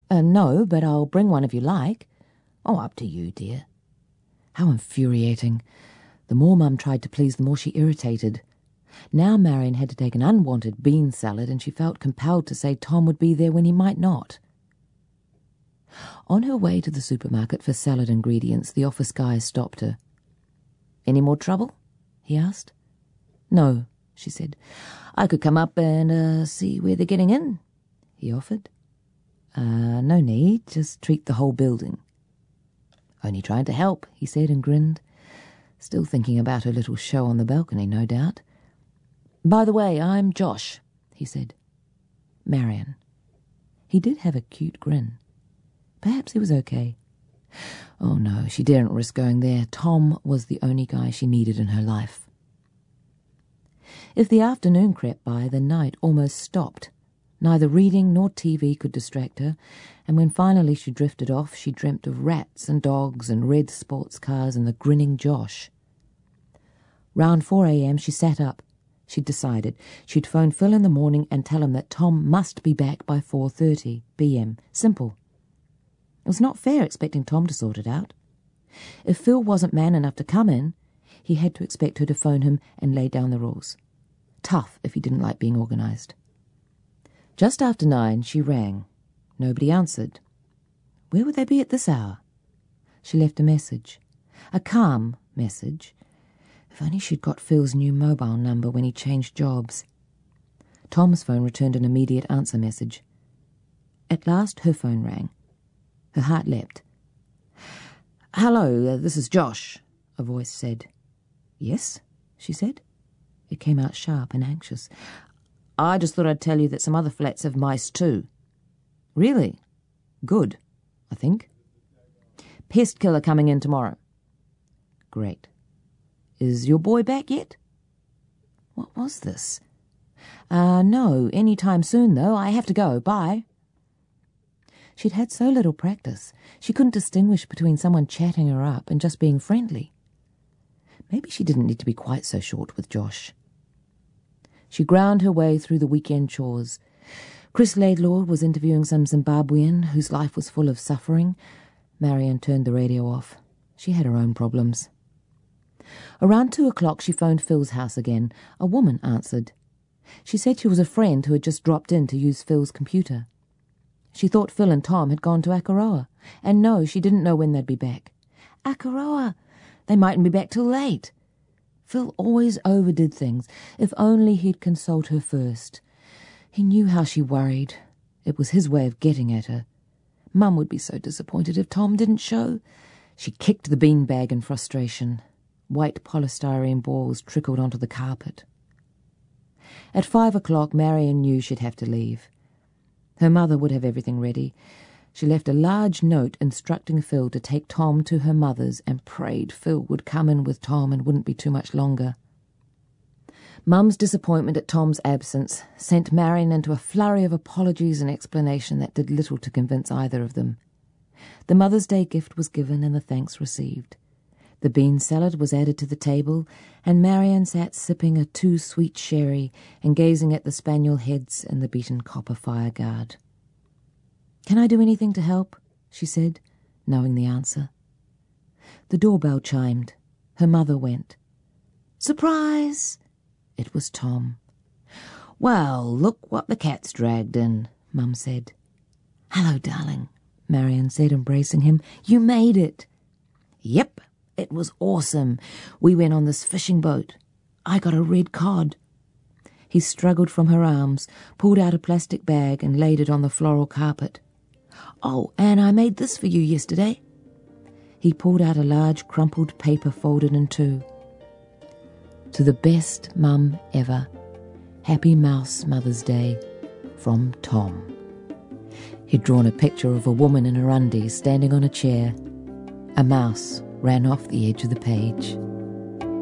No, but I'll bring one if you like." "Oh, up to you, dear." How infuriating. The more Mum tried to please, the more she irritated. Now Marion had to take an unwanted bean salad, and she felt compelled to say Tom would be there when he might not. On her way to the supermarket for salad ingredients, the office guy stopped her. "Any more trouble?" he asked. "No," she said. "I could come up and see where they're getting in," he offered. No need, just treat the whole building." "Only trying to help," he said and grinned. Still thinking about her little show on the balcony, no doubt. "By the way, I'm Josh," he said. "Marion." He did have a cute grin. Perhaps he was okay. Oh no, she daren't risk going there. Tom was the only guy she needed in her life. If the afternoon crept by, the night almost stopped. Neither reading nor TV could distract her, and when finally she drifted off, she dreamt of rats and dogs and red sports cars and the grinning Josh. Round 4 a.m. she sat up. She'd decided. She'd phone Phil in the morning and tell him that Tom must be back by 4:30 p.m. Simple. It was not fair expecting Tom to sort it out. If Phil wasn't man enough to come in, he had to expect her to phone him and lay down the rules. Tough if he didn't like being organised. Just after 9, she rang. Nobody answered. Where would they be at this hour? She left a message. A calm message. If only she'd got Phil's new mobile number when he changed jobs. Tom's phone returned an immediate answer message. At last her phone rang. Her heart leapt. "Hello, this is Josh," a voice said. "Yes," she said. It came out sharp and anxious. "I just thought I'd tell you that some other flats have mice too." "Really? Good, I think." "Pest killer coming in tomorrow." "Great. Is your boy back yet?" What was this? No, any time soon, though. I have to go. Bye." She'd had so little practice, she couldn't distinguish between someone chatting her up and just being friendly. Maybe she didn't need to be quite so short with Josh. She ground her way through the weekend chores. Chris Laidlaw was interviewing some Zimbabwean whose life was full of suffering. Marion turned the radio off. She had her own problems. Around 2 o'clock she phoned Phil's house again. A woman answered. She said she was a friend who had just dropped in to use Phil's computer. She thought Phil and Tom had gone to Akaroa, and no, she didn't know when they'd be back. Akaroa! They mightn't be back till late. Phil always overdid things. If only he'd consult her first. He knew how she worried. It was his way of getting at her. Mum would be so disappointed if Tom didn't show. She kicked the beanbag in frustration. White polystyrene balls trickled onto the carpet. At 5 o'clock, Marion knew she'd have to leave. Her mother would have everything ready. She left a large note instructing Phil to take Tom to her mother's and prayed Phil would come in with Tom and wouldn't be too much longer. Mum's disappointment at Tom's absence sent Marion into a flurry of apologies and explanation that did little to convince either of them. The Mother's Day gift was given and the thanks received. The bean salad was added to the table, and Marion sat sipping a too-sweet sherry and gazing at the spaniel heads and the beaten copper fireguard. "Can I do anything to help?" she said, knowing the answer. The doorbell chimed. Her mother went. "Surprise!" It was Tom. "Well, look what the cat's dragged in," Mum said. "Hello, darling," Marion said, embracing him. "You made it." "Yep. It was awesome. We went on this fishing boat. I got a red cod." He struggled from her arms, pulled out a plastic bag and laid it on the floral carpet. "Oh, and I made this for you yesterday." He pulled out a large crumpled paper folded in two. "To the best mum ever. Happy Mouse Mother's Day. From Tom." He'd drawn a picture of a woman in her undies standing on a chair. A mouse ran off the edge of the page.